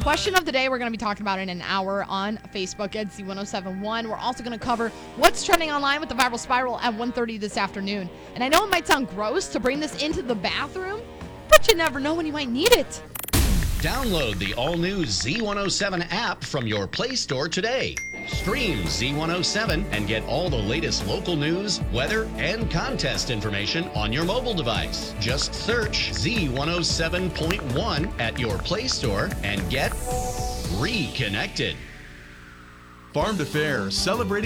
question of the day, we're going to be talking about in an hour on Facebook at Z1071. We're also going to cover what's trending online with the viral spiral at 1:30 this afternoon. And I know it might sound gross to bring this into the bathroom, but you never know when you might need it. Download the all-new Z107 app from your Play Store today. Stream Z107 and get all the latest local news, weather, and contest information on your mobile device. Just search Z107.1 at your Play Store and get reconnected. Farm to Fair, celebrating